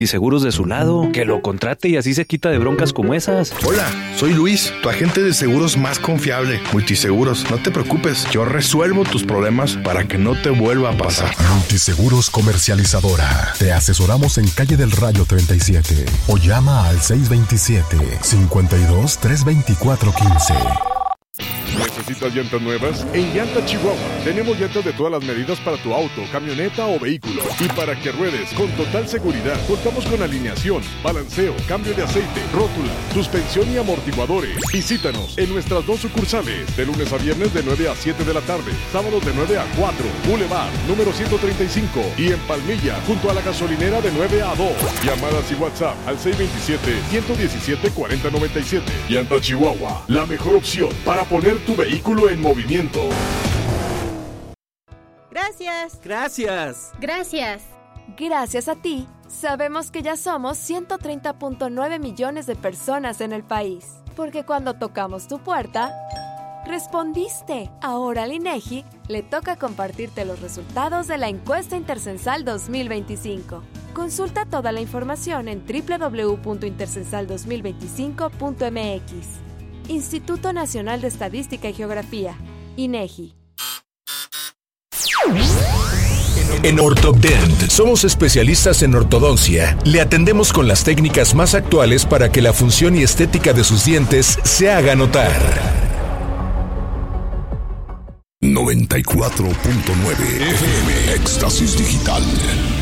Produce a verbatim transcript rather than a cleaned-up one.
y seguros de su lado. Que lo contrate y así se quita de broncas como esas. Hola, soy Luis, tu agente de seguros más confiable. Multiseguros, no te preocupes, yo resuelvo tus problemas para que no te vuelva a pasar. Multiseguros Comercializadora. Te asesoramos en Calle del Rayo treinta y siete o llama al seis dos siete, cinco dos, tres dos cuatro, uno cinco. ¿Necesitas llantas nuevas? En Llanta Chihuahua tenemos llantas de todas las medidas para tu auto, camioneta o vehículo. Y para que ruedes con total seguridad, contamos con alineación, balanceo, cambio de aceite, rótula, suspensión y amortiguadores. Visítanos en nuestras dos sucursales, de lunes a viernes de nueve a siete de la tarde, sábados de nueve a cuatro, Boulevard, número ciento treinta y cinco, y en Palmilla, junto a la gasolinera de nueve a dos. Llamadas y WhatsApp al seis dos siete, uno uno siete, cuatro cero nueve siete. Llanta Chihuahua, la mejor opción para poner tu vehículo en movimiento. Gracias. Gracias. Gracias. Gracias a ti, sabemos que ya somos ciento treinta punto nueve millones de personas en el país. Porque cuando tocamos tu puerta, respondiste. Ahora al INEGI le toca compartirte los resultados de la encuesta Intercensal dos mil veinticinco. Consulta toda la información en doble u doble u doble u punto intercensal dos mil veinticinco punto m x. Instituto Nacional de Estadística y Geografía, INEGI. En Ortodent somos especialistas en ortodoncia. Le atendemos con las técnicas más actuales para que la función y estética de sus dientes se haga notar. noventa y cuatro punto nueve F M Éxtasis Digital.